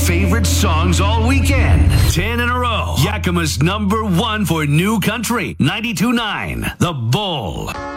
favorite songs all weekend. 10 in a row. Yakima's #1 for new country. 92.9 The Bull.